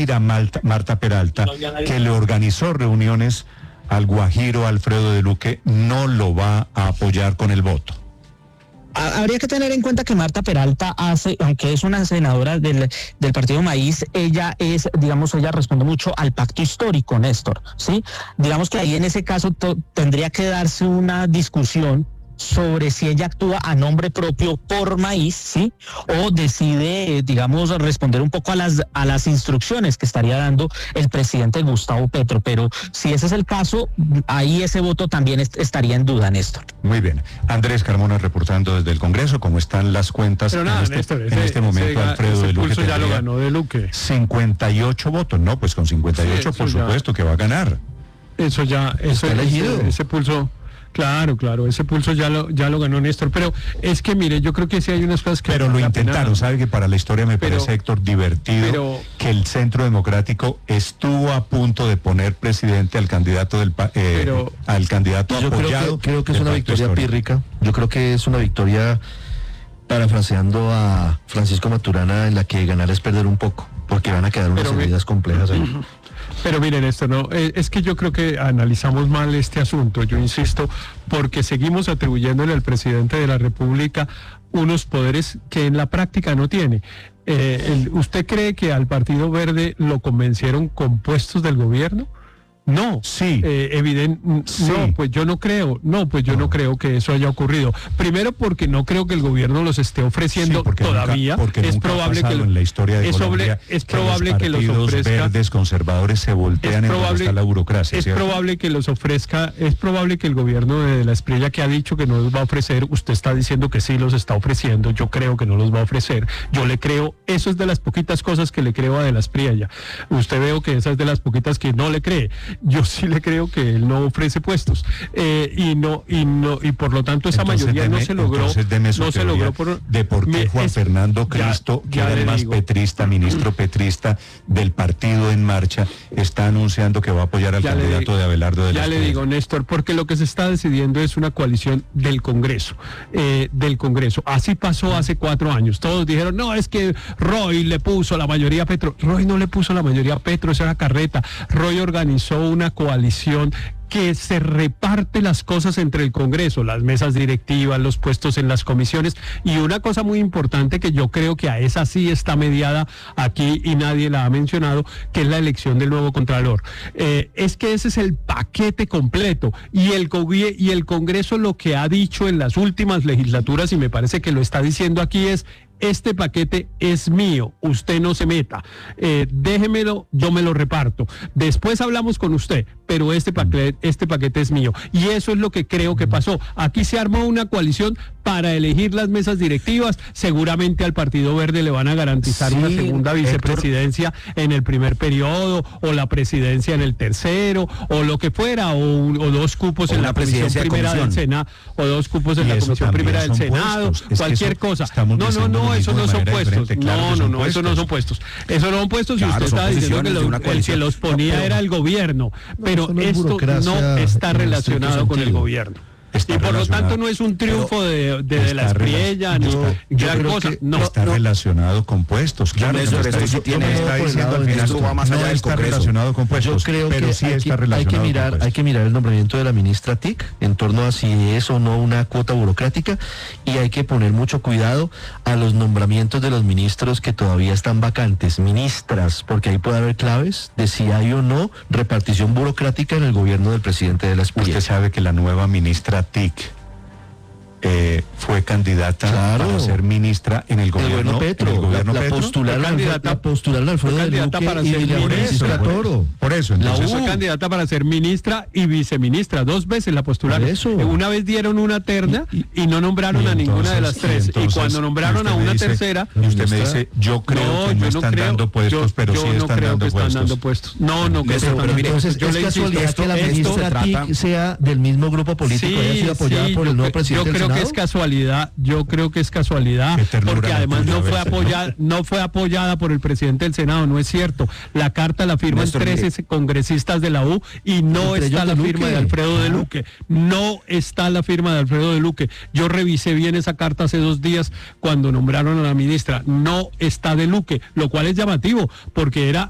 Marta Peralta, que le organizó reuniones al guajiro Alfredo de Luque, no lo va a apoyar con el voto. Habría que tener en cuenta que Marta Peralta aunque es una senadora del Partido Maíz, ella responde mucho al pacto histórico, Néstor, ¿sí? Digamos que ahí en ese caso tendría que darse una discusión sobre si ella actúa a nombre propio por Maíz, ¿sí? O decide, responder un poco a las instrucciones que estaría dando el presidente Gustavo Petro. Pero si ese es el caso, ahí ese voto también estaría en duda, Néstor. Muy bien. Andrés Carmona reportando desde el Congreso cómo están las cuentas. Pero nada, Néstor, en este momento Alfredo de Luque ya lo ganó de Luque. 58 votos. No, pues con 58 por supuesto que va a ganar. Eso ese pulso. Claro, ese pulso ya lo ganó Néstor, pero es que mire, yo creo que sí hay unas cosas que... Pero lo intentaron, sabe que para la historia me parece, Héctor, divertido que el Centro Democrático estuvo a punto de poner presidente al candidato al candidato apoyado. Creo que es una victoria pírrica, yo creo que es una victoria parafraseando a Francisco Maturana en la que ganar es perder un poco, porque van a quedar unas medidas complejas ahí. Pero miren esto, no, es que yo creo que analizamos mal este asunto, yo insisto, porque seguimos atribuyéndole al presidente de la República unos poderes que en la práctica no tiene. ¿Usted cree que al Partido Verde lo convencieron con puestos del gobierno? No, sí. Sí. No, pues yo no creo, no creo que eso haya ocurrido. Primero porque no creo que el gobierno los esté ofreciendo todavía. Es probable que en la historia de Colombia es probable que los ofrezca. Verdes conservadores se voltean en donde está la burocracia. Es probable que los ofrezca, es probable que el gobierno de la Espriella, que ha dicho que no los va a ofrecer, usted está diciendo que sí los está ofreciendo, yo creo que no los va a ofrecer. Yo le creo, eso es de las poquitas cosas que le creo a de la Espriella. Usted veo que esa es de las poquitas que no le cree. Yo sí le creo que él no ofrece puestos y por lo tanto esa mayoría no se logró. Entonces deme su teoría de por qué Juan Fernando Cristo, que era el más petrista, ministro petrista del partido En Marcha, está anunciando que va a apoyar al candidato de Abelardo de la Espriella. Ya le digo, Néstor, porque lo que se está decidiendo es una coalición del Congreso. Así pasó hace 4 años. Todos dijeron, no, es que Roy le puso la mayoría a Petro. Roy no le puso la mayoría a Petro, esa era carreta. Roy organizó una coalición que se reparte las cosas entre el Congreso, las mesas directivas, los puestos en las comisiones, y una cosa muy importante que yo creo que a esa sí está mediada aquí y nadie la ha mencionado, que es la elección del nuevo Contralor. Es que ese es el paquete completo, y el Congreso lo que ha dicho en las últimas legislaturas, y me parece que lo está diciendo aquí, es: este paquete es mío, usted no se meta, déjemelo, yo me lo reparto. Después hablamos con usted, pero este paquete es mío. Y eso es lo que creo que pasó. Aquí se armó una coalición para elegir las mesas directivas. Seguramente al Partido Verde le van a garantizar una segunda vicepresidencia en el primer periodo, o la presidencia en el tercero, o lo que fuera, o 2 cupos en la comisión primera del Senado, o 2 cupos en la comisión primera del Senado, cualquier cosa. No, eso no son puestos. No, eso no son puestos. Eso no son puestos, y usted está diciendo que el que los ponía era el gobierno. Pero esto no está relacionado con el gobierno. Y por lo tanto no es un triunfo de la Espriella ni gran cosa. No está relacionado con puestos. Claro, está diciendo al final va más allá del Congreso. Relacionado con puestos. Yo creo que sí está relacionado. Hay que mirar el nombramiento de la ministra TIC en torno a si es o no una cuota burocrática, y hay que poner mucho cuidado a los nombramientos de los ministros que todavía están vacantes, ministras, porque ahí puede haber claves de si hay o no repartición burocrática en el gobierno del presidente de la Espriella. Usted sabe que la nueva ministra TIC fue candidata para ser ministra en el gobierno Petro. La postularon Alfredo de Luque para y ser ministra Toro. Por eso, entonces fue candidata para ser ministra y viceministra. 2 veces la postularon. Una vez dieron una terna y no nombraron a ninguna de las 3. Y cuando nombraron a una tercera... Y usted me dice, yo creo que no están dando puestos, pero sí están dando puestos. No creo. Pero mire, entonces es casualidad que la ministra TIC sea del mismo grupo político y haya sido apoyada por el nuevo presidente del Senado. Yo creo que es casualidad, porque además no fue apoyada por el presidente del Senado, no es cierto. La carta la firman 13 congresistas de la U y no está la firma de Alfredo de Luque. No está la firma de Alfredo de Luque. Yo revisé bien esa carta hace 2 días cuando nombraron a la ministra. No está de Luque, lo cual es llamativo, porque era